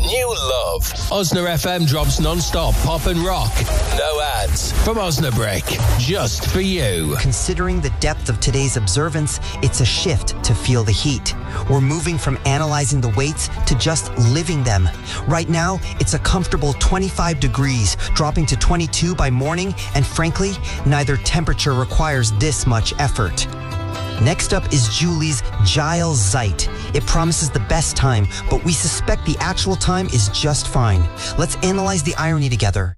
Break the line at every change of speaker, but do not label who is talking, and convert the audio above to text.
new love. Osna FM drops non-stop pop and rock. No ads. From Osnabrick. Just for you.
Considering the depth of today's observance, it's a shift to feel the heat. We're moving from analyzing the weights to just living them. Right now, it's a comfortable 25 degrees, dropping to 22 by morning, and frankly, neither temperature requires this much effort. Next up is Julie's Giles Zeit. It promises the best time, but we suspect the actual time is just fine. Let's analyze the irony together.